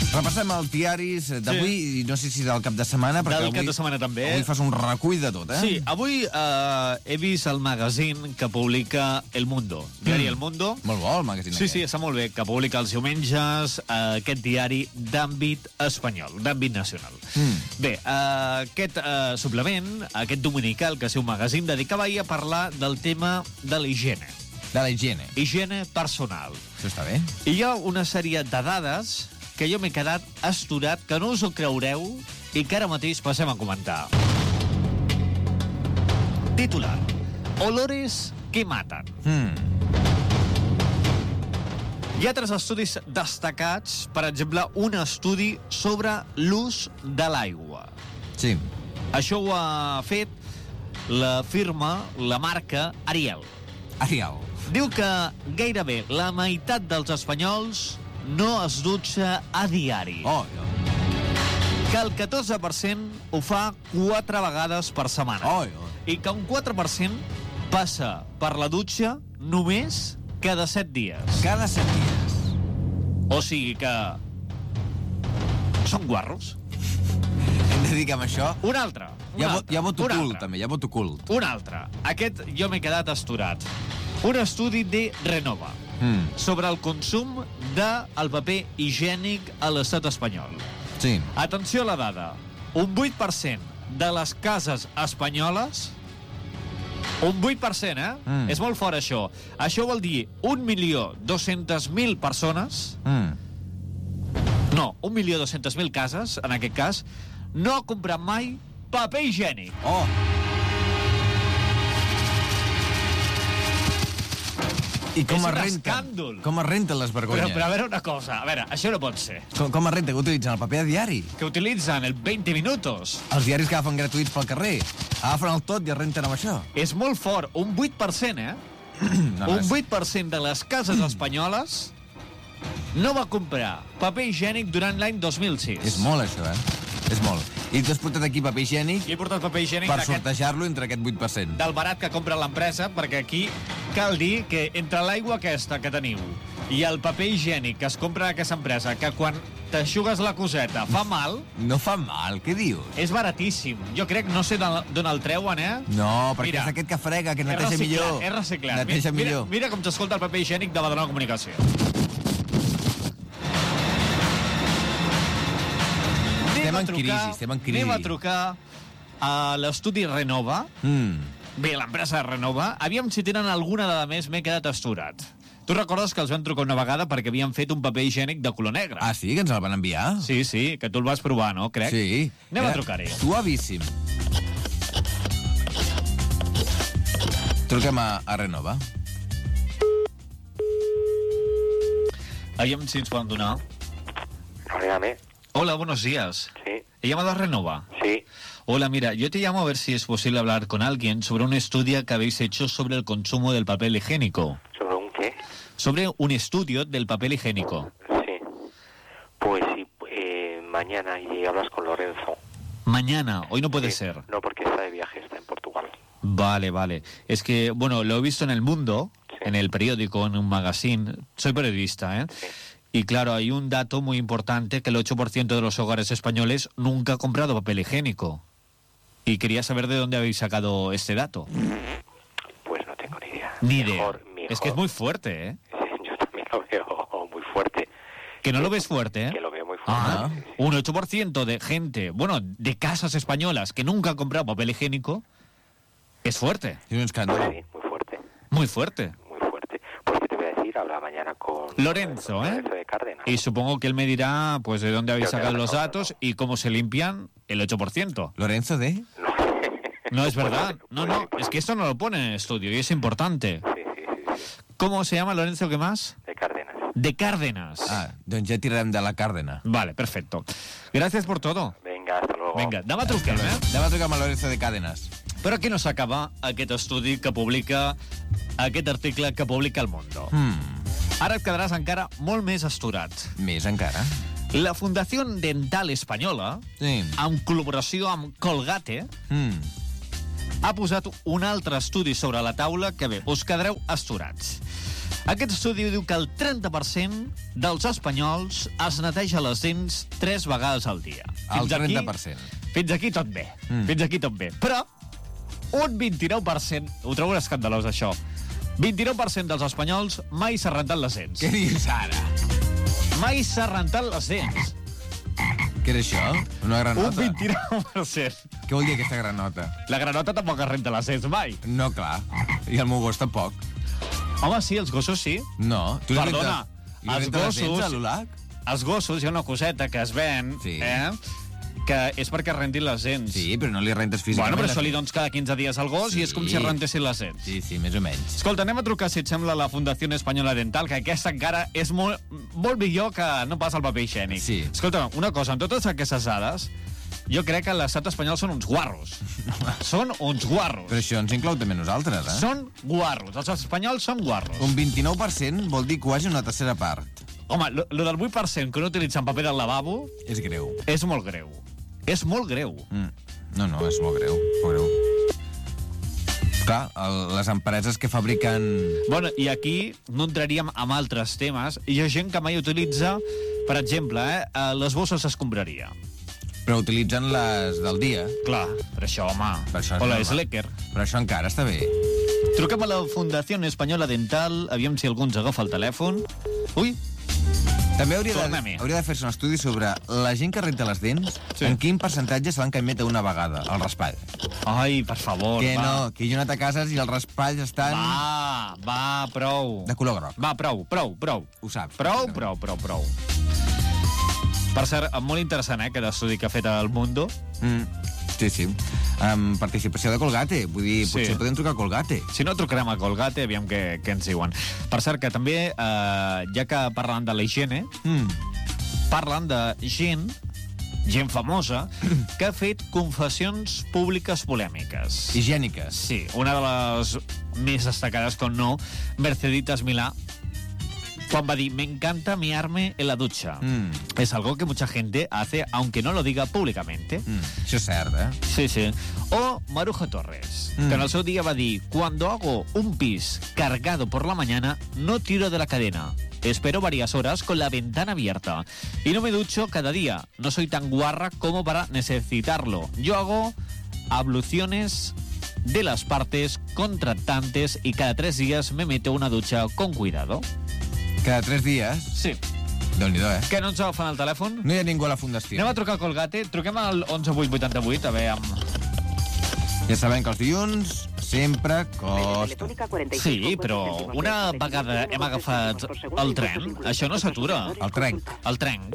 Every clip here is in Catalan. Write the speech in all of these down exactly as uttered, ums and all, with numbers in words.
Repassem els diaris d'avui, sí. I no sé si del cap de setmana, perquè del avui, cap de setmana també. Avui fas un recull de tot, eh? Sí, avui eh, he vist el magazín que publica El Mundo. Diari mm. El Mundo. Molt bo, el magazín Sí, aquest. sí, està molt bé, que publica els diumenges eh, aquest diari d'àmbit espanyol, d'àmbit nacional. Mm. Bé, eh, aquest eh, suplement, aquest dominical, que és un magazín, dedicava ahir a parlar del tema de la higiene. De la higiene. Higiene personal. Això està bé. I hi ha una sèrie de dades que jo m'he quedat astorat, que no us ho creureu, i que ara mateix passem a comentar. Titular. Olores que matan. Mm. Hi ha tres estudis destacats, per exemple, un estudi sobre l'ús de l'aigua. Sí. Això ho ha fet la firma, la marca Ariel. Ariel. Diu que gairebé la meitat dels espanyols no es dutxa a diari. Oh, no. Que el catorze per cent ho fa quatre vegades per setmana. Oh, no. I que un quatre per cent passa per la dutxa només cada set dies. Cada set dies. O sigui que són guarros. Hem de dir que amb això... Un altre. Un Hi ha, altre, hi ha vot un ocult, altre. també, hi ha vot ocult. Un altre. Aquest jo m'he quedat astorat. Un estudi de Renova Mm. sobre el consum del paper higiènic a l'estat espanyol. Sí. Atenció a la dada. Un vuit per cent de les cases espanyoles... Un vuit per cent, eh? Mm. És molt fort, això. Això vol dir un milió dos-centes mil persones... Mm. No, un milió dos-centes mil cases, en aquest cas, no ha comprat mai paper higiènic. Oh. I com És es un renten? escàndol. Com es renten les Però, vergonyes? però a veure una cosa, a veure, això no pot ser. Com, com es renten? Que utilitzen el paper de diari? Que utilitzen el veinte minutos. Els diaris que agafen gratuïts pel carrer. Agafen el tot i es renten amb això. És molt fort, un vuit per cent, eh? No, Un vuit per cent de les cases espanyoles no va comprar paper higiènic durant l'any dos mil sis. És molt, això, eh? És molt. I tu has portat aquí paper higiènic I he portat paper higiènic per d'aquest, sortejar-lo entre aquest vuit per cent. del barat que compra l'empresa, perquè aquí cal dir que entre l'aigua aquesta que teniu i el paper higiènic que es compra a aquesta empresa, que quan t'aixugues la coseta fa mal, No fa mal, què dius? és baratíssim. Jo crec, no sé d'on el treuen, eh? No, perquè Mira, és aquest que frega, que És neteja reciclat, millor. és reciclat. Neteja mira, millor. Mira, mira com s'escolta el paper higiènic de Badalona Comunicació. Estem Anem a en trucar- crisi, estem en crisi. Anem a trucar a l'estudi Renova. Mm. Bé, l'empresa Renova. Aviam si tenen alguna dada més, m'he quedat astorat. Tu recordes que els van trucar una vegada perquè havien fet un paper higiènic de color negre? Ah, sí? Que ens el van enviar? Sí, sí, que tu el vas provar, no? Crec. Sí. Anem a Era trucar-hi. Suavíssim. Truquem a, a Renova. Aviam si ens poden donar. Dígame. Hola, buenos días. Sí, He llamado a Renova. sí. Hola, mira, yo te llamo a ver si es posible hablar con alguien sobre un estudio que habéis hecho sobre el consumo del papel higiénico. ¿Sobre un qué? Sobre un estudio del papel higiénico. Sí. Pues sí, eh, mañana y hablas con Lorenzo. Mañana, hoy no puede Sí. ser. No, porque está de viaje, está en Portugal. Vale, vale. Es que, bueno, lo he visto en El Mundo, Sí. en el periódico, en un magazine. Soy periodista, ¿eh? Sí. Y claro, hay un dato muy importante, que el ocho por ciento de los hogares españoles nunca ha comprado papel higiénico. Y quería saber de dónde habéis sacado este dato. Pues no tengo ni idea. Ni idea. Mejor- mejor- Es que es muy fuerte, ¿eh? Yo también lo veo muy fuerte. Que no lo ves fuerte, ¿eh? Que lo veo muy fuerte. Ah, sí, sí. un ocho por ciento de gente, bueno, de casas españolas que nunca han comprado papel higiénico, es fuerte, És un escàndol. Sí, muy fuerte. muy fuerte. Muy fuerte. Pues qué te voy a decir, habla mañana con Lorenzo, con ¿eh? Lorenzo de Cárdenas. Y supongo que él me dirá, pues, de dónde habéis Creo que sacado la los cosa, datos ¿no? y cómo se limpian el ocho por ciento. Lorenzo de... No es Puede verdad. ser, No, puede no, ser, puede es que esto no lo pone en el estudio y es importante. Sí, sí, sí, sí. ¿Cómo se llama Lorenzo, qué más? De Cárdenas. De Cárdenas. Ah, doncs ja tirarem de la Càrdena. Vale, perfecto. Gracias por todo. Venga, hasta luego. Vinga, demà truquem, eh? Demà truquem a Lorenzo de Càdenes. Però aquí no s'acaba aquest estudi que publica, aquest article que publica El Mundo. Hmm, Ara et quedaràs encara molt més astorat. més encara. La Fundació Dental Espanyola, Sí. en col·laboració amb Colgate, Hmm. ha posat un altre estudi sobre la taula que, bé, us quedareu astorats. Aquest estudi diu que el trenta per cent dels espanyols es neteja les dents tres vegades al dia. El trenta per cent. Aquí, fins aquí tot bé. Mm. Fins aquí tot bé. Però un vint-i-nou per cent, ho trobo escandalós, això, vint-i-nou per cent dels espanyols mai s'ha rentat les dents. Què dius ara? Mai s'ha rentat les dents. Què era això? Una granota? Un vint-i-nou per cent. Què vol dir aquesta granota? La granota tampoc es renta les dents mai. No, clar. I el meu gos tampoc. Home, sí, els gossos sí. No. Tu li Perdona, rentes- li els rentes les dents gossos- a l'Ulac? Els gossos, hi ha una coseta que es ven, Sí. eh? que és perquè rentin les dents. Sí, però no li rentes físicament. Bueno, però les això li dents. dones cada quinze dies al gos Sí. i és com si rentessin les dents. Sí, sí, més o menys. Escolta, anem a trucar, si et sembla, a la Fundació Espanyola Dental, que aquesta encara és molt, molt millor que no pas el paper higiènic. Sí. Escolta, una cosa, amb totes aquestes dades, jo crec que l'estat espanyol són uns guarros. Són uns guarros. Però això ens inclou també nosaltres, eh? Són guarros. Els espanyols són guarros. Un vint-i-nou per cent vol dir quasi una tercera part. Home, lo, lo del vuit per cent que no utilitzen paper del lavabo És greu. és molt greu. És molt greu. Mm. No, no, és molt greu. Molt greu. Clar, el, les empreses que fabriquen... Bueno, i aquí no entraríem en altres temes. Hi ha gent que mai utilitza, per exemple, eh, eh, les bosses escombraria. Però utilitzen les del dia. Clar, per això, home. Per això és o la normal. Slecker. Però això encara està bé. Truquem a la Fundació Espanyola Dental, aviam si algú ens agafa el telèfon. Ui, També hauria de, Tornem-hi. hauria de fer-se un estudi sobre la gent que renta les dents, Sí. en quin percentatge se l'han canviat una vegada, el raspall. ai, per favor, Que va. no, que jo he anat a cases i els raspalls estan Va, va, prou. de color groc. Va, prou, prou, prou. Ho saps. Prou, prou, prou, prou. Per cert, molt interessant, eh, aquest estudi que ha fet el Mundo. Mm, sí, sí. Amb participació de Colgate. Vull dir, Sí. potser podem trucar a Colgate. Si no, trucarem a Colgate, aviam què, què ens diuen. Per cert, que també, eh, ja que parlant de la higiene, Mm. parlen de gent, gent famosa, que ha fet confessions públiques polèmiques. Higièniques. Sí, una de les més destacades, com no, Merceditas Milà, quan va dir, me encanta miarme en la ducha. Mm. Es algo que mucha gente hace, aunque no lo diga públicamente. Mm. Això és cert, eh? Sí, sí. O Maruja Torres, Mm. que en el seu dia va dir, cuando hago un pis cargado por la mañana, no tiro de la cadena. Espero varias horas con la ventana abierta. Y no me ducho cada día. No soy tan guarra como para necesitarlo. Yo hago abluciones de las partes contractantes y cada tres días me meto una ducha con cuidado. Cada tres dies. Sí. Déu-n'hi-do, eh? Que no ens agafen el telèfon? No hi ha ningú a la fundació. Anem a trucar a Colgate. Truquem al onze vuit vuitanta vuit, a veure... Ja sabem que els dilluns sempre costa. Sí, però una vegada hem agafat el tren, això no s'atura. El trenc. El trenc.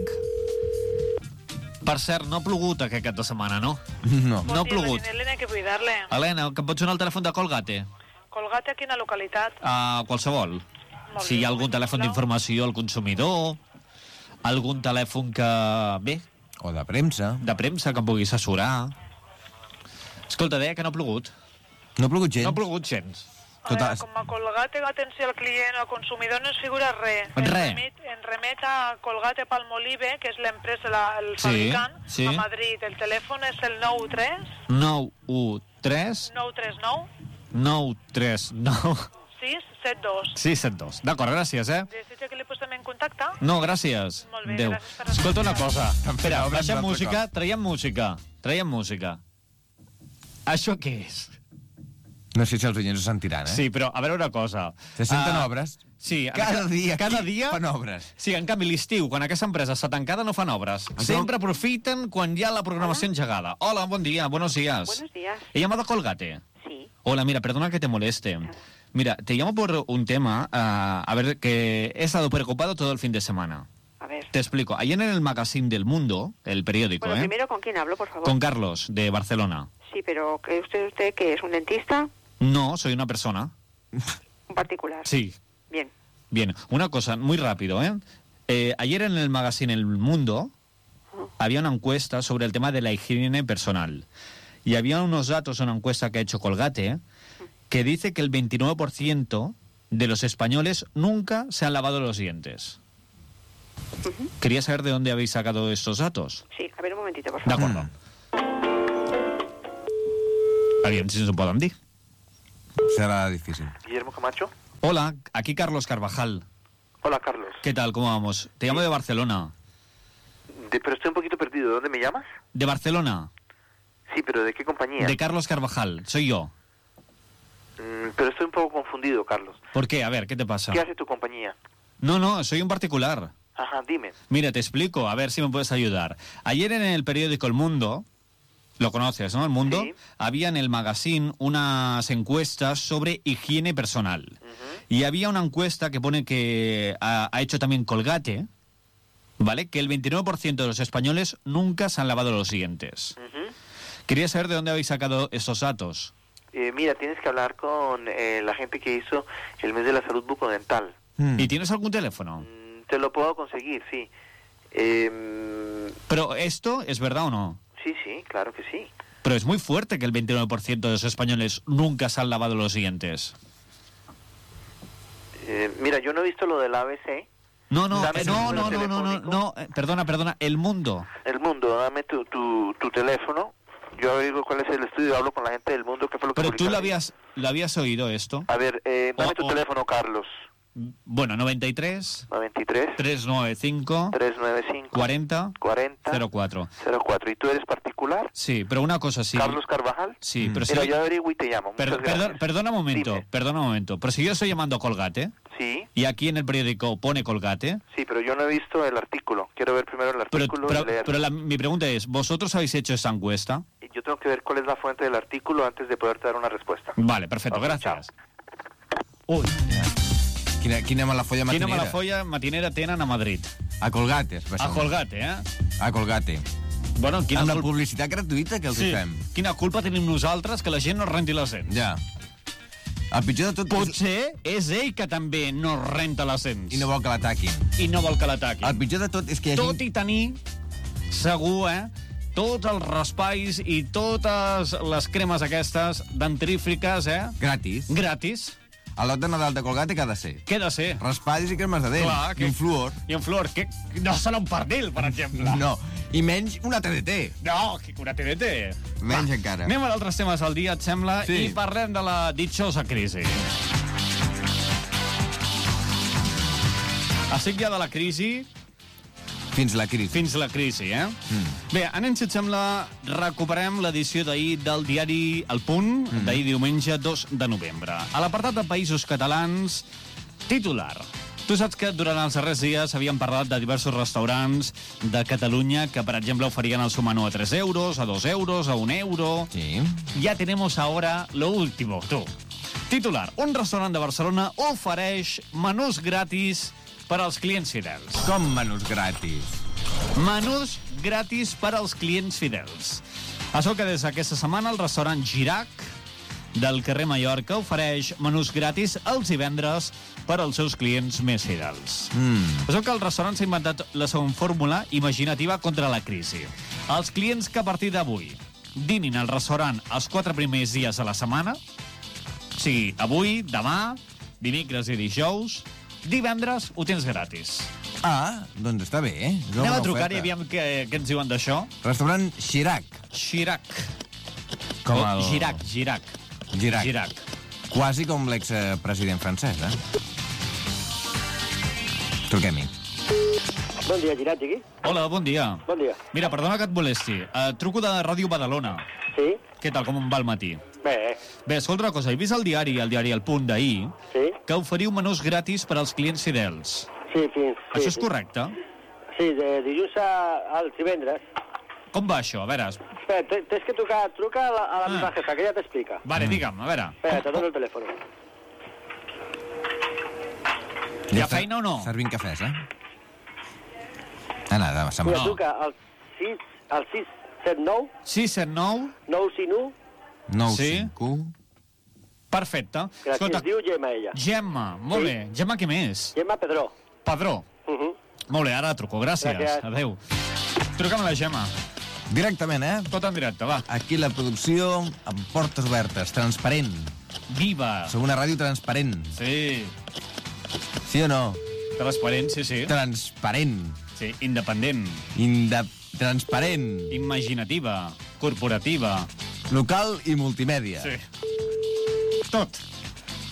Per cert, no ha plogut aquest cap de setmana, no? No. No ha plogut. Elena, hay que cuidarle. Helena, que em pots donar el telèfon de Colgate? Colgate aquí en la localitat. A qualsevol. Molt Si hi ha bé, algun telèfon sisplau. d'informació al consumidor, algun telèfon que... Bé, O de premsa. de premsa que em pugui assessorar. Escolta, deia que no ha plogut. No ha plogut gens. No ha plogut gens. A Total- veure, com a Colgate, atenció al client o al consumidor, no es figura res. En Res. remet, en remet a Colgate Palmolive, que és l'empresa, la- el Sí, fabricant, sí. a Madrid. El telèfon és el nou tres nou u tres nou tres nou nou tres nou sis set dos. sis set dos. D'acord, gràcies, eh? Desitja que li posem en contacte? No, gràcies. Molt bé, Adéu. gràcies per la Escolta una cosa. T'han fet Espera, obres baixem d'un altre música, cop. traiem música. Traiem música. Això què és? No sé si els oients ho sentiran, eh? Sí, però a veure una cosa. Se senten Ah, obres? Sí. en Cada ca- dia Cada aquí dia... fan obres. Sí, en canvi, l'estiu, quan aquesta empresa està tancada, no fan obres. Sempre aprofiten quan hi ha la programació engegada. Hola, bon dia, buenos días. Buenos días. He llamado Colgate. Sí. Hola, mira, perdona que te moleste. Mira, te llamo por un tema, ah, a ver, que he estado preocupado todo el fin de semana. A ver. Te explico. Ayer en el magazine del Mundo, el periódico, Bueno, ¿eh? primero, ¿con quién hablo, por favor? Con Carlos, de Barcelona. Sí, pero ¿que usted, usted que es un dentista? No, soy una persona. Un particular. Sí. Bien. Bien, una cosa, muy rápido, ¿eh? Eh, ayer en el magazine El Mundo había una encuesta sobre el tema de la higiene personal. Y había unos datos, una encuesta que ha hecho Colgate, que dice que el veintinueve por ciento de los españoles nunca se han lavado los dientes. Ujú. Quería saber de dónde habéis sacado estos datos. Sí, a ver un momentito, por De favor. acuerdo. Aviam si ens ho poden dir. Serà difícil. Guillermo Camacho. Hola, aquí Carlos Carvajal. Hola, Carlos. ¿Qué tal? ¿Cómo vamos? Te llamo de Barcelona. De, pero estoy un poquito perdido. ¿De dónde me llamas? ¿De Barcelona? Sí, pero ¿de qué compañía? De Carlos Carvajal, soy yo. Mm, pero estoy un poco confundido, Carlos. ¿Por qué? A ver, ¿qué te pasa? ¿Qué hace tu compañía? No, no, soy un particular. Ajá, dime. Mira, te explico, a ver si me puedes ayudar. Ayer en el periódico El Mundo, lo conoces, ¿no? El Mundo, Sí. había en el magazine unas encuestas sobre higiene personal. Ujú. Y había una encuesta que pone que ha, ha hecho también Colgate, ¿vale? Que el veintinueve por ciento de los españoles nunca se han lavado los dientes. Ujú. Quería saber de dónde habéis sacado estos datos. Eh, mira, tienes que hablar con eh, la gente que hizo el mes de la salud bucodental. Mm. ¿Y tienes algún teléfono? Mm, te lo puedo conseguir, sí. Eh, Pero esto es verdad o no? sí, sí, claro que sí. Pero es muy fuerte que el veintinueve por ciento de los españoles nunca se han lavado los dientes. Eh, mira, yo no he visto lo del A B C. No, no, Dame eh, tu no, número no, no, no, no, telefónico. no, eh, perdona, perdona, El Mundo. El Mundo, dame tu, tu, tu teléfono. Yo averiguo cuál es el estudio, hablo con la gente del Mundo, qué fue lo que Pero tú publicaron. lo habías, lo habías oído esto. A ver, eh, dame O- tu o- teléfono, Carlos. Bueno, noventa y tres, noventa y tres, trescientos noventa y cinco, trescientos noventa y cinco, cuarenta, cuarenta, cero cuatro. cero cuatro. ¿Y tú eres particular? Sí, pero una cosa sí. Carlos Carvajal. Sí, Mm. pero si... Mira, yo averiguo y te llamo. per- Muchas perdón- gracias. perdona un momento, Dime. perdona un momento. Pero si yo estoy llamando a Colgate, Sí, y aquí en el periódico pone Colgate, sí, pero yo no he visto el artículo. Quiero ver primero el pero, artículo pero, y leerlo. pero la- mi pregunta es, ¿vosotros habéis hecho esta encuesta? Y Yo tengo que ver cuál es la fuente del artículo antes de poderte dar una respuesta. Vale, perfecto, Ok, gracias. Ui, Quina, quina malafolla quina matinera. mala folla matinera tenen a Madrid. A Colgate, A especialment. Colgate, eh? A Colgate. Bueno, quina, Amb la culpa, publicitat gratuïta que els sí, hi fem. quina culpa tenim nosaltres que la gent no renti les dents? Ja. El pitjor de tot és... Potser és ell que també no renta les dents. I no vol que l'ataquin. I no vol que l'ataquin. El pitjor de tot és que hi ha Tot gent... i tenir, segur, eh? Tots els raspalls i totes les cremes aquestes dentífriques, eh? Gratis. Gratis. El lot de Nadal de Colgate què ha de ser? Què ha de ser? Raspalls i cremes de dents. Clar, I un fluor. I un fluor. Que no serà un pernil, per exemple. No. I menys una T D T. No, que una T D T. Menys encara. Anem a d'altres temes al dia, et sembla? Sí. I parlem de la ditxosa crisi. Estic ja de la crisi Fins la crisi. fins la crisi, eh? Mm. Bé, anem, si et sembla, recuperem l'edició d'ahir del diari El Punt, Mm. d'ahir diumenge dos de novembre. A l'apartat de Països Catalans, titular. Tu saps que durant els darrers dies havíem parlat de diversos restaurants de Catalunya que, per exemple, oferien el seu menú a tres euros, a dos euros, a un euro... Sí. Ya tenemos ahora lo último, tú. Titular. Un restaurant de Barcelona ofereix menús gratis per als clients fidels. Com menús gratis? Menús gratis per als clients fidels. Això que des d'aquesta setmana el restaurant Girac del carrer Mallorca ofereix menús gratis els divendres per als seus clients més fidels. Mm. Això que el restaurant s'ha inventat la segona fórmula imaginativa contra la crisi. Els clients que a partir d'avui dinin al restaurant els quatre primers dies de la setmana, o sigui, avui, demà, dimecres i dijous, divendres ho tens gratis. Ah, doncs està bé, eh? És una Anem a bona trucar i oferta. aviam què, què ens diuen d'això. Restaurant Xirac. Xirac. Com Oh, el... Girac, Girac. Girac. Girac. Quasi com l'expresident francès, eh? Truquem-hi. Bon dia, Girat, aquí. Hola, bon dia. Bon dia. Mira, perdona que et molesti. Uh, truco de Ràdio Badalona. Sí? Què tal, com va el matí? Bé, Bé, escolta una cosa, he vist al diari, al diari El Punt d'ahir, sí? que oferiu menús gratis per als clients fidels. Sí, fins... Sí, Això és sí. correcte? Sí, de dilluns a, als divendres. Com va això? A veure... Espera, t- tens que trucar, truca a la, a la Ah. meva jefa, que ella t'explica. Vale, digue'm, a veure. Espera, te dono el telèfon. Hi ha està feina o no? Servint cafès, eh? Ana, demà, Mira, setmana. truca al sis, al sis set nou, sis set nou... nou cinc u, nou Sí? cinc u. Perfecte. que aquí es diu Gemma, ella. Gemma, molt Sí. bé. Gemma, què més? Gemma Pedró. Padró. Uh -huh. Molt bé, ara truco. Gràcies. Gràcies. Adéu. Truca'm a la Gemma. Directament, eh? Tot en directe, va. Aquí la producció amb portes obertes, transparent. Viva. Som una ràdio transparent. Sí. Sí o no? Transparent, sí, sí. Transparent. Sí, independent. Inde... Transparent.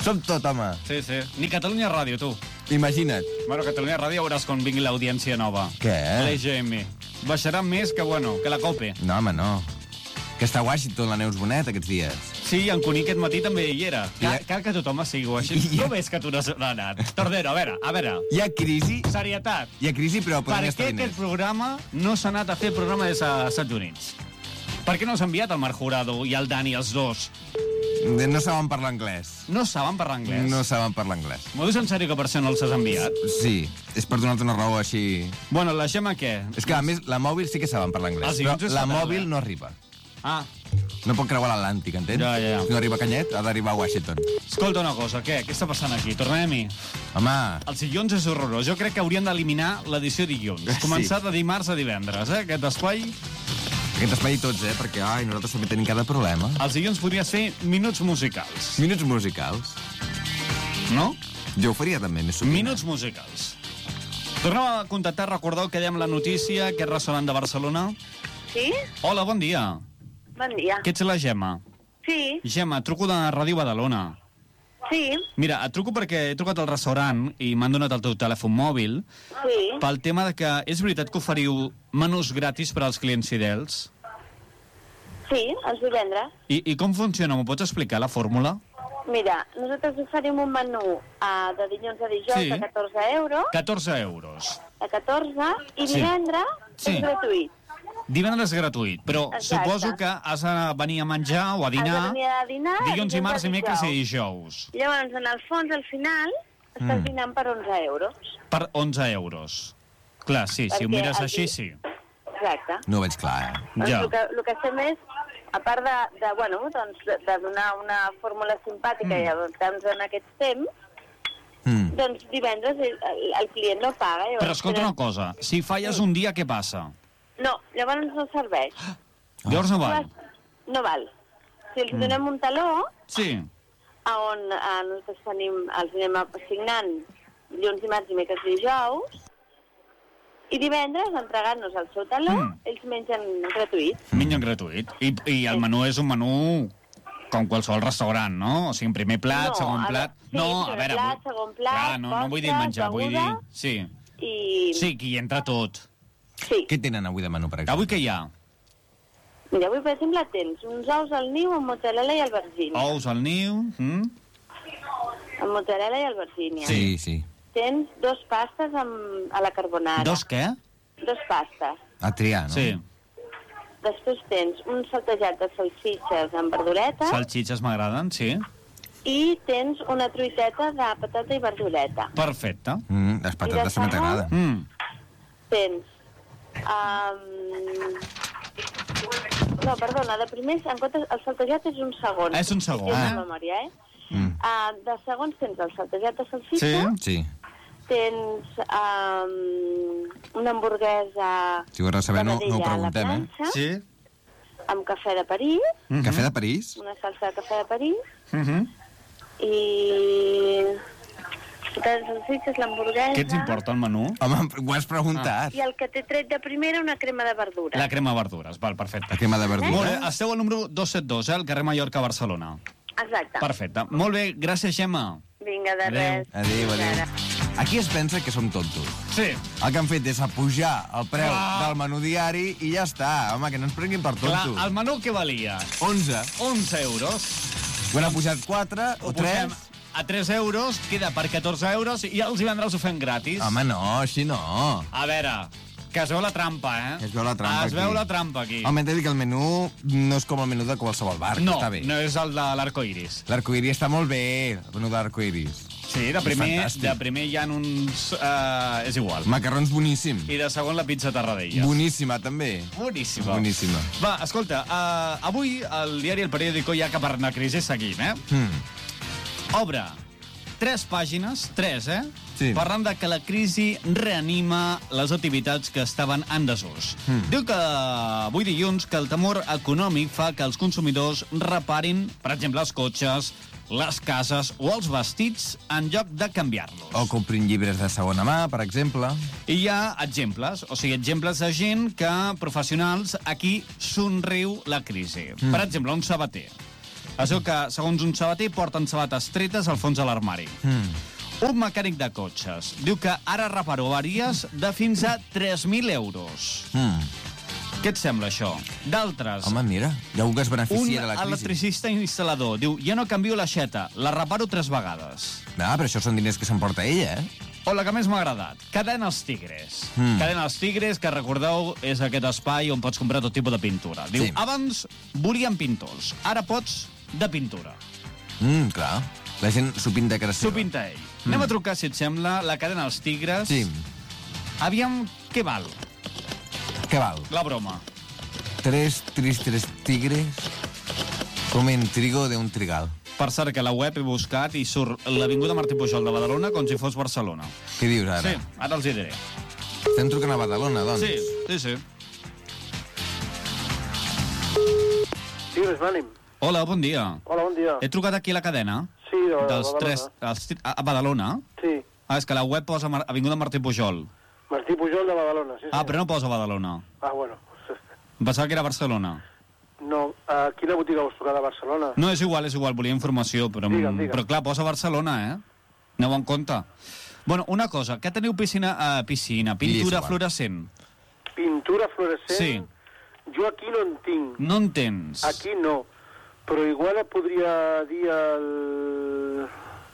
Som tot, home. Sí, sí. Ni Catalunya Ràdio, tu. Imagina't. Bueno, Catalunya Ràdio veuràs quan vingui l'audiència nova. Què? L'E G M. Baixarà més que, bueno, que la COPE. No, home, no. Que està a Washington, la Neus Bonet, aquests dies. Sí, en Cuní aquest matí també hi era. Cal, Ja- cal que tothom sigui Washington. Ja- Com és que tu no has anat? Tordero, a veure, a veure. Hi ha crisi, Serietat. hi ha crisi, però Per podem què gastar aquest diners. programa no s'ha anat a fer programa des dels Estats Units? Per què no s'ha enviat el Marc Jurado i el Dani, els dos? No saben parlar anglès. No saben parlar anglès? No saben parlar anglès. M'ho dius en sèrio que per això no els has enviat? Sí, és per donar-te una raó així... Bueno, la Gemma què? És que, a més, la mòbil sí que saben parlar Ah, anglès, sí, però doncs és la fatal, mòbil eh? no arriba. Ah, No pot creuar l'Atlàntic, entens? Ja, ja, ja. Si no arriba a Canyet, ha d'arribar a Washington. escolta una cosa, què? Què està passant aquí? Tornem-hi. Home, Els dilluns és horrorós. Jo crec que haurien d'eliminar l'edició dilluns. Sí. Començar de dimarts a divendres, eh? Aquest espai. aquest espai tots, eh? Perquè, ai, nosaltres també tenim cada problema. Els dilluns podries fer minuts musicals, Minuts musicals. no? Jo ho faria també, més sovint. Minuts musicals. Tornem a contactar, recordeu que dèiem la notícia, que és restaurant de Barcelona. Sí? Hola, bon dia. Bon dia. Que ets la Gemma. Sí, Gemma, et truco de Ràdio Badalona. sí, Mira, et truco perquè he trucat al restaurant i m'han donat el teu telèfon mòbil sí. pel tema de que és veritat que oferiu menús gratis per als clients fidels. Sí, els divendres. I, i com funciona? M'ho pots explicar, la fórmula? Mira, nosaltres oferim un menú uh, de dilluns a dijous Sí. a catorze euros, catorze euros. a catorze, i Sí. divendres Sí. és gratuït. Divendres gratuït, però Exacte. suposo que has de venir a menjar o a Has de dinar venir a dinar dilluns, dimarts, a dimecres i dijous. dijous. Llavors, en el fons, al final, estàs Mm. dinant per onze euros. Per onze euros. Clar, sí, si ho Perquè mires aquí- així, sí. Exacte. No ho veig clar, eh? Doncs Ja. el, que, el que fem és, a part de, de, bueno, doncs, de, de donar una fórmula simpàtica Mm. i adaptar-nos en aquests temps, Mm. doncs divendres el, el, el client no paga. Llavors, Però escolta una cosa, si falles un dia, què passa? No, llavors no serveix. Llavors no val. No val. Si els Mm. donem un taló, Sí. a on eh, nosaltres tenim, els anem assignant dilluns, dimarts, dimecres i dijous, i divendres, entregant-nos el seu taló, Mm. ells mengen gratuït. Mengen gratuït. I, I el menú és un menú com qualsevol restaurant, no? O sigui, primer plat, No, segon a plat... veure, sí, no, a primer veure... plat, vull- segon plat, Clar, no, no vull dir postre, menjar, vull dir... beguda. Sí. I... Sí, que hi entra tot. Sí. Què tenen avui de menú, per exemple? Avui què hi ha? Mira, avui, per exemple, tens uns ous al niu amb mozzarella i albergínia. Ous al niu... Mm? Amb mozzarella i albergínia. Sí, sí. Tens dos pastes amb, a la carbonara. Dos què? Dos pastes. A triar, no? Sí. Després tens un saltejat de salsitxes amb verdureta Salxitxes m'agraden, sí. i tens una truiteta de patata i verdureta. Perfecte. Mm, les patates també t'agraden. Mm. Tens... Um... No, perdona, de primer, en comptes, el saltejat és un segon. És un segon. Tens Ah. la memòria, eh? Mm. Uh, de segons tens el saltejat de salsitxa, Sí. tens um, una hamburguesa Si ho vols saber, no, no ho de vedella a la preguntem, eh? planxa, Sí. amb cafè de París, Mhm. Cafè de París? una salsa de cafè de París, Mhm. i... Patates salsitxes, l'hamburguesa... Què ets importa el menú? Home, ho has preguntat. I el que té tret de primera, una crema de verdura. La crema de verdures, val, perfecte. La crema de verdura. Molt bé, esteu al número dos set dos, eh, al carrer Mallorca, Barcelona. Exacte. Perfecte. Molt bé, gràcies, Gemma. Vinga, de Adéu. res. Adéu, adéu. Ara. Aquí es pensa que som tontos. Sí. El que han fet és apujar el preu Clar. del menú diari i ja està. Home, que no ens prenguin per Clar, tontos. el menú què valia? onze. onze euros. Ho han pujat quatre o Ho tres. posem a tres euros, queda per catorze euros i els divendres ho fem gratis. Home, no, així no. A veure, que es veu la trampa, eh? Que es veu la trampa Es aquí. veu la trampa aquí. Home, hem de dir que el menú no és com el menú de qualsevol bar, que no, està bé. no és el de l'arcoiris. L'arcoiris està molt bé, el menú de l'arcoiris. Sí, de És primer, fantàstic. de primer hi ha uns... Uh, és igual. Macarrons boníssim. I de segon la pizza Tarradellas. Boníssima, també. Boníssima. Boníssima. Va, escolta, uh, avui el diari El Periódico, ja que per la crisi seguim, eh? Mm. Obre tres pàgines, tres, eh? Sí. Parlant de que la crisi reanima les activitats que estaven en desús. Mm. Diu que avui dilluns que el temor econòmic fa que els consumidors reparin, per exemple, els cotxes, les cases o els vestits en lloc de canviar-los. O comprin llibres de segona mà, per exemple. I hi ha exemples, o sigui, exemples de gent que, professionals, aquí somriu la crisi. Mm. Per exemple, un sabater. Es veu que, segons un sabater, porten sabates tretes al fons de l'armari. Mm. Un mecànic de cotxes diu que ara reparo avaries de fins a tres mil euros. Mm. Què et sembla, això? D'altres... Home, mira, hi ha algú que es Un beneficia de la crisi. electricista instal·lador diu, ja no canvio l'aixeta, la reparo tres vegades. Ah, però això són diners que s'emporta ella, eh? O la que més m'ha agradat, Cadena Els Tigres. Mm. Cadena Els Tigres, que recordeu, és aquest espai on pots comprar tot tipus de pintura. Diu, Sí. abans volien pintors, ara pots de pintura. Mm, clar. La gent s'ho pinta a cara seva. S'ho pinta ell. Mm. Anem a trucar, si et sembla, la Cadena Els Tigres. Sí. Aviam què val Què val? la broma. Tres tristes tigres comen trigo de un trigal. Per cert, que a la web he buscat i surt l'Avinguda Martí Pujol de Badalona com si fos Barcelona. Què dius ara? Sí, ara els hi diré. Estem trucant a Badalona, doncs. Sí, sí, sí. Tigres, m'ànim. Hola, bon dia. Hola, bon dia. He trucat aquí a la cadena. Sí, de, de dels Badalona. tres... Els, tri- a a Badalona? Sí, Ah, és que la web posa Mar Avinguda Martí Pujol. Martí Pujol de Badalona, sí, Ah, senyor. però no posa Badalona. Ah, bueno. Em pensava que era Barcelona. No, a quina botiga vols trucar de Barcelona? No, és igual, és igual, volia informació, però, Digue'm, digue'm. però clar, posa Barcelona, eh? Aneu en compte. Bueno, una cosa, que teniu piscina, uh, piscina, Digues, pintura igual. fluorescent. Pintura fluorescent? Sí. Jo aquí no en tinc. No en tens. Aquí no. Però igual et podria dir el...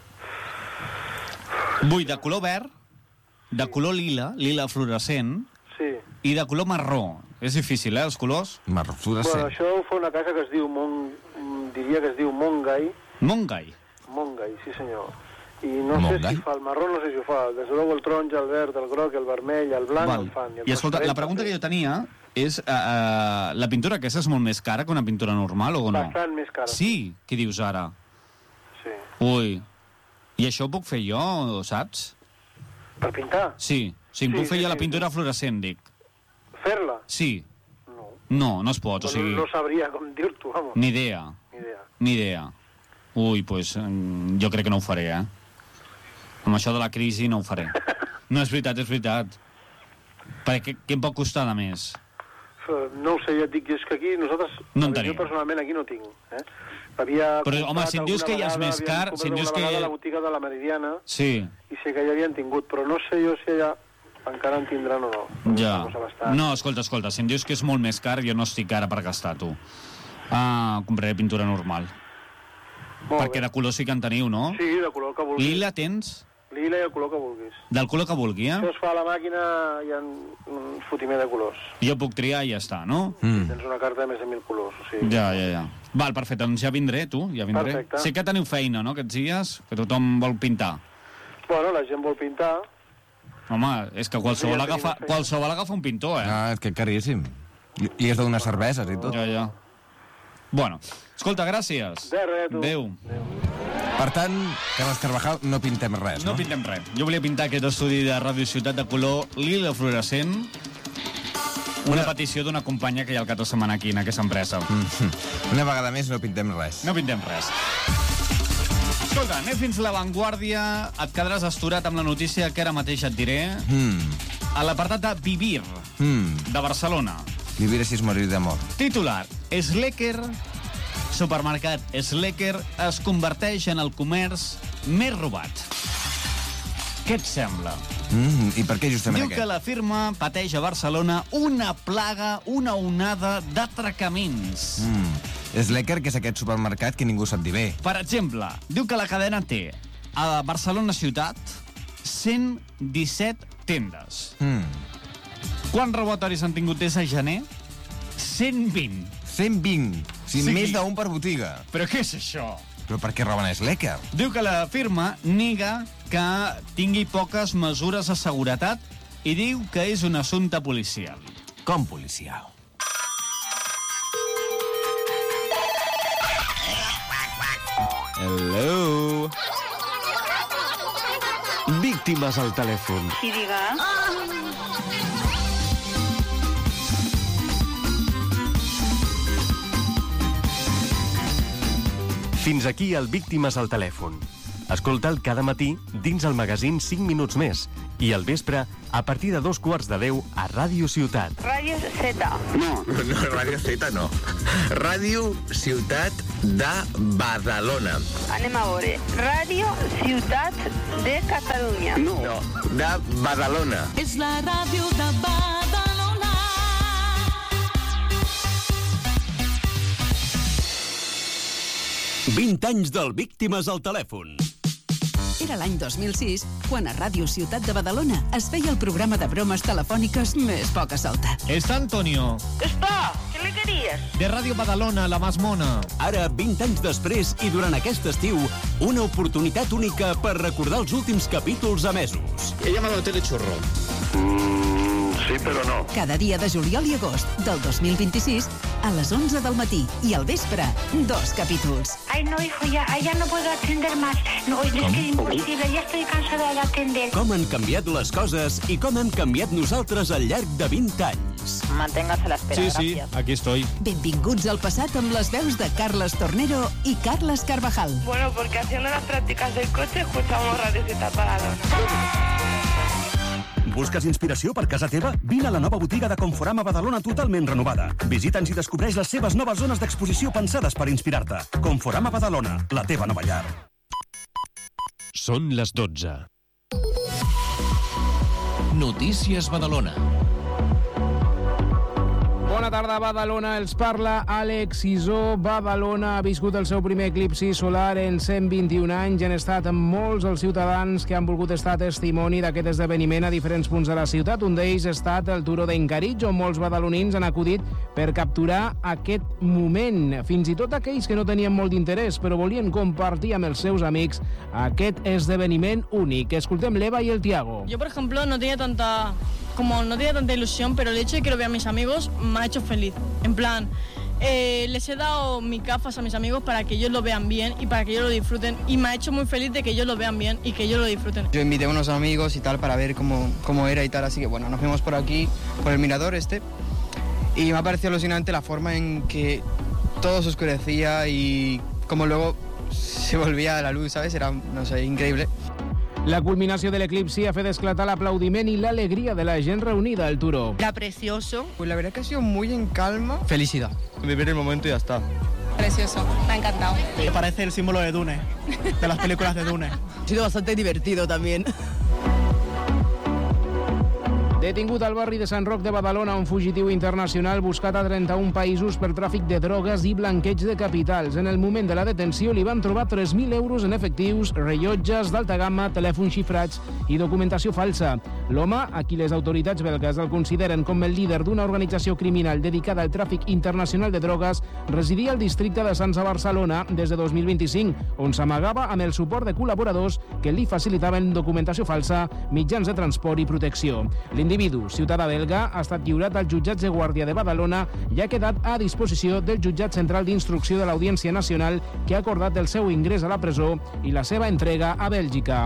Vull de color verd, de color lila, lila fluorescent, Sí. i de color marró. És difícil, eh, els colors? Marró Bueno, fluorescent. això ho fa una casa que es diu Mon... diria que es diu Mongai. Mongai. Mongai, sí senyor. I no Mongai? sé si fa el marró, no sé si ho fa. Des de luego el taronja, el verd, el groc, el vermell, el blanc, Val. el fan. el I escolta, la transparent pregunta que també. jo tenia és, uh, uh, la pintura aquesta és molt més cara que una pintura normal o no? Bastant més cara. Sí? Què dius ara? Sí. Ui. I això ho puc fer jo, saps? Per pintar? Sí. Sí, em Sí, puc fer sí, jo la sí, pintura fluorescent, dic. Fer-la? Sí. No. No, no es pot, o No, sigui... no sabria com dir-t'ho, vamos. Ni idea. Ni idea. Ni idea. Ui, doncs pues, jo crec que no ho faré, eh? Amb això de la crisi no ho faré. No, és veritat, és veritat. Perquè què em pot costar de més? No ho sé, ja et dic, és que aquí nosaltres... No en jo tenim. personalment aquí no tinc, eh? Havia Però, home, comprat si em dius alguna que ja és vegada, més havíem car, comprat si em dius alguna que- vegada a la botiga de la Meridiana Sí, i sé que ja havien tingut, però no sé jo si allà encara en tindran o no. És ja. una cosa bastant- No, escolta, escolta, si em dius que és molt més car, jo no estic ara per gastar, tu. Ah, compraré pintura normal. Molt Perquè bé. de color sí que en teniu, no? Sí, de color que vulguis. Lila tens? Lila i el color que vulguis. Del color que vulgui, eh? Això es fa a la màquina, hi ha un fotimer de colors. Jo puc triar i ja està, no? Mm. Tens una carta de més de mil colors, o sigui... Ja, ja, ja. Val, perfecte, doncs ja vindré, tu, ja vindré. Perfecte. Sé que teniu feina, no?, aquests dies, que tothom vol pintar. Bueno, la gent vol pintar. Home, és que qualsevol Ja tenim agafa, feina. qualsevol agafa un pintor, eh? Ah, és que caríssim. I, i és d'unes cerveses i tot. Ja, ja. Bueno, escolta, gràcies. De res, tu. Adéu. Per tant, Carles Carvajal, no pintem res, No no? pintem res. Jo volia pintar aquest estudi de Ràdio Ciutat de color lila fluorescent. Una petició d'una companya que hi ha al cap de setmana aquí, en aquesta empresa. Mm. Una vegada més no pintem res. No pintem res. Escolta, anem fins a l'avantguàrdia. Et quedaràs asturat amb la notícia que ara mateix et diré. Mm. A l'apartat de Vivir, Mm. de Barcelona. Vivir així és morir d'amor. Titular: Slecker, supermercat Slecker, es converteix en el comerç més robat. Què et sembla? Mm. I per què justament Diu aquest? que la firma pateix a Barcelona una plaga, una onada d'atracaments. Mm. Slecker, que és aquest supermercat que ningú sap dir bé. Per exemple, diu que la cadena té a Barcelona ciutat cent disset tendes. Mm. Quants robatoris han tingut des de gener? cent vint. cent vint. O sigui, Sí. més d'un per botiga. Però què és això? Però per què roben a Slecker? Diu que la firma nega que tingui poques mesures de seguretat i diu que és un assumpte policial. Com policial? Hello. Víctimes al telèfon. Sí, diga. Fins aquí el Víctimes al telèfon. Escolta'l cada matí dins el magazín cinc minuts més i al vespre a partir de dos quarts de deu a Ràdio Ciutat. Ràdio Z. No, no, Ràdio Z no. Ràdio Ciutat de Badalona. Anem a veure. Ràdio Ciutat de Catalunya. No, no, de Badalona. És la ràdio de Badalona. vint anys del Víctimes al telèfon. Era l'any dos mil sis, quan a Ràdio Ciutat de Badalona es feia el programa de bromes telefòniques més poca solta. Está Antonio. Està, què li queries? De Ràdio Badalona, la más mona. Ara, vint anys després i durant aquest estiu, una oportunitat única per recordar els últims capítols emesos. He llamado a Telechorro. Mm, sí, però no. Cada dia de juliol i agost del dos mil vint-i-sis, a les onze del matí i al vespre, dos capítols. Ay, no, hijo, ya, ya no puedo atender más. No, es que es imposible, ya estoy cansada de atender. Com han canviat les coses i com hem canviat nosaltres al llarg de vint anys. Manténgase a la espera, Sí, sí, gracias. aquí estoy. Benvinguts al passat amb les veus de Carles Tornero i Carles Carvajal. Bueno, porque haciendo las prácticas del coche escuchamos Radio Z Badalona. Busques inspiració per casa teva? Vine a la nova botiga de Conforama Badalona totalment renovada. Visita'ns i descobreix les seves noves zones d'exposició pensades per inspirar-te. Conforama Badalona, la teva nova llar. Són les dotze. Notícies Badalona. Bona tarda, Badalona. Els parla Àlex Isó. Badalona ha viscut el seu primer eclipsi solar en cent vint-i-un anys i han estat molts els ciutadans que han volgut estar testimoni d'aquest esdeveniment a diferents punts de la ciutat. Un d'ells ha estat el Turó d'Encaritx, on molts badalonins han acudit per capturar aquest moment. Fins i tot aquells que no tenien molt d'interès, però volien compartir amb els seus amics aquest esdeveniment únic. Escoltem l'Eva i el Tiago. Yo, por ejemplo, no tenía tanta... Como no tenía tanta ilusión, pero el hecho de que lo vean mis amigos me ha hecho feliz. En plan, eh, les he dado mis gafas a mis amigos para que ellos lo vean bien y para que ellos lo disfruten. Y me ha hecho muy feliz de que ellos lo vean bien y que ellos lo disfruten. Yo invité a unos amigos y tal para ver cómo, cómo era y tal, así que bueno, nos fuimos por aquí, por el mirador este. Y me ha parecido alucinante la forma en que todo se oscurecía y como luego se volvía a la luz, ¿sabes? Era, no sé, increíble. La culminació de l'eclipsi ha fet esclatar l'aplaudiment i l'alegria de la gent reunida al Turó. Era precioso. Pues la verdad que ha sido muy en calma. Felicidad. Vivir el momento y ya está. Precioso, me ha encantado. Me parece el símbolo de Dune, de las películas de Dune. Ha sido bastante divertido también. Detingut al barri de Sant Roc de Badalona, un fugitiu internacional buscat a trenta-un països per tràfic de drogues i blanqueig de capitals. En el moment de la detenció li van trobar tres mil euros en efectius, rellotges d'alta gamma, telèfons xifrats i documentació falsa. L'home, a qui les autoritats belgues el consideren com el líder d'una organització criminal dedicada al tràfic internacional de drogues, residia al districte de Sants a Barcelona des de dos mil vint-i-cinc, on s'amagava amb el suport de col·laboradors que li facilitaven documentació falsa, mitjans de transport i protecció. L'individu, ciutadà belga, ha estat lliurat als jutjats de Guàrdia de Badalona i ha quedat a disposició del Jutjat Central d'Instrucció de l'Audiència Nacional, que ha acordat el seu ingrés a la presó i la seva entrega a Bèlgica.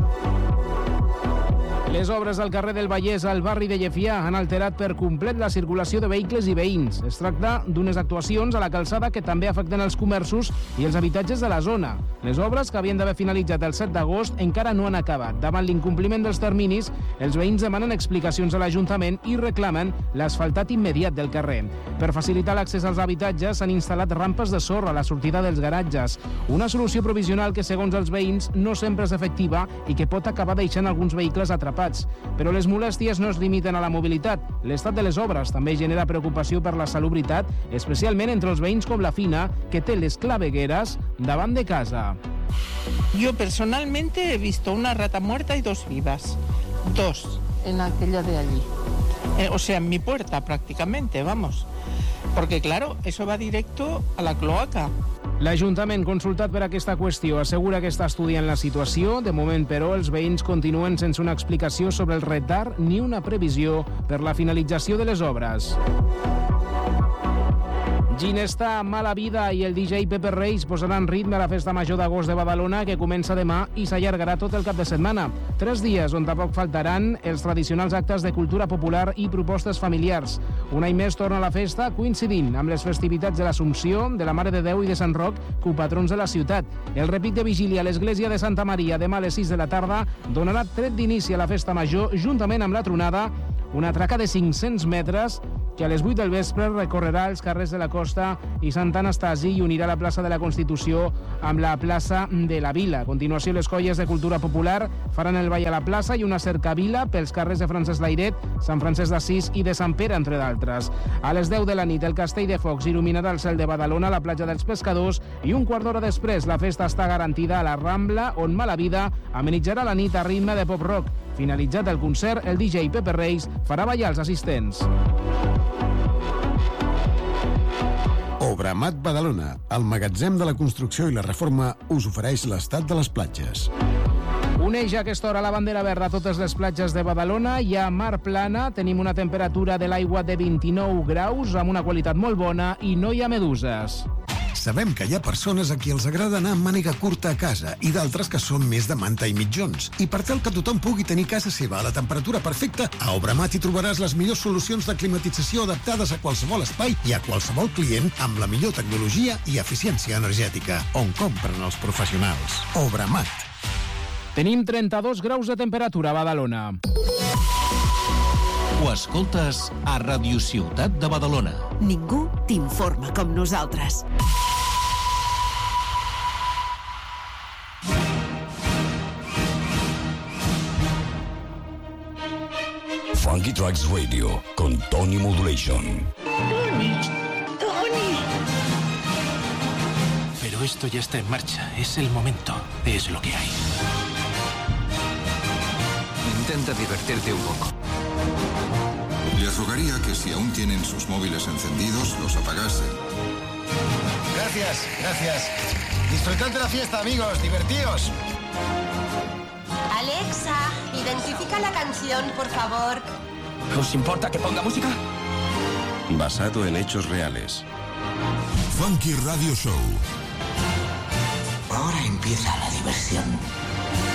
Les obres al carrer del Vallès al barri de Llefià han alterat per complet la circulació de vehicles i veïns. Es tracta d'unes actuacions a la calçada que també afecten els comerços i els habitatges de la zona. Les obres, que havien d'haver finalitzat el set d'agost, encara no han acabat. Davant l'incompliment dels terminis, els veïns demanen explicacions a l'Ajuntament i reclamen l'asfaltat immediat del carrer. Per facilitar l'accés als habitatges s'han instal·lat rampes de sorra a la sortida dels garatges. Una solució provisional que, segons els veïns, no sempre és efectiva i que pot acabar deixant alguns vehicles atrapats. Però les molèsties no es limiten a la mobilitat. L'estat de les obres també genera preocupació per la salubritat, especialment entre els veïns com la Fina, que té les clavegueras davant de casa. Yo personalmente he visto una rata muerta y dos vivas. Dos en aquella de allí. Eh, o sea, en mi puerta prácticamente, vamos. Porque claro, eso va directo a la cloaca. L'Ajuntament, consultat per aquesta qüestió, assegura que està estudiant la situació. De moment, però, els veïns continuen sense una explicació sobre el retard ni una previsió per la finalització de les obres. Ginesta, Mala Vida i el D J Pepe Reis posaran ritme a la Festa Major d'Agost de Badalona, que comença demà i s'allargarà tot el cap de setmana. Tres dies on tampoc faltaran els tradicionals actes de cultura popular i propostes familiars. Un any més torna la festa, coincidint amb les festivitats de l'Assumpció, de la Mare de Déu i de Sant Roc, copatrons de la ciutat. El repic de vigília a l'església de Santa Maria demà a les sis de la tarda donarà tret d'inici a la Festa Major, juntament amb la tronada, una traca de cinc-cents metres que a les vuit del vespre recorrerà els carrers de la Costa i Sant Anastasi i unirà la plaça de la Constitució amb la plaça de la Vila. A continuació, les colles de cultura popular faran el ball a la plaça i una cercavila pels carrers de Francesc Layret, Sant Francesc d'Assís i de Sant Pere, entre d'altres. A les deu de la nit, el Castell de Focs il·luminarà el cel de Badalona, la platja dels Pescadors, i un quart d'hora després la festa està garantida a la Rambla, on Mala Vida amenitzarà la nit a ritme de pop-rock. Finalitzat el concert, el D J Pepe Reis farà ballar els assistents. Obramat Badalona, el magatzem de la construcció i la reforma, us ofereix l'estat de les platges. Uneix a aquesta hora la bandera verda a totes les platges de Badalona. Hi ha mar plana, tenim una temperatura de l'aigua de vint-i-nou graus, amb una qualitat molt bona i no hi ha meduses. Sabem que hi ha persones a qui els agrada anar amb màniga curta a casa i d'altres que són més de manta i mitjons. I per tal que tothom pugui tenir casa seva a la temperatura perfecta, a Obramat hi trobaràs les millors solucions de climatització adaptades a qualsevol espai i a qualsevol client amb la millor tecnologia i eficiència energètica, on compren els professionals. Obramat. Tenim trenta-dos graus de temperatura a Badalona. Ho escoltes a Ràdio Ciutat de Badalona. Ningú t'informa com nosaltres. Funky Tracks Radio con Tony Modulation. Tony, Tony. Pero esto ya está en marcha. Es el momento. Es lo que hay. Intenta divertirte un poco. Les rogaría que si aún tienen sus móviles encendidos, los apagasen. Gracias, gracias. Disfrutad de la fiesta, amigos. Divertíos. Alexa, identifica la canción, por favor. ¿Os importa que ponga música? Basado en hechos reales. Funky Radio Show. Ahora empieza la diversión.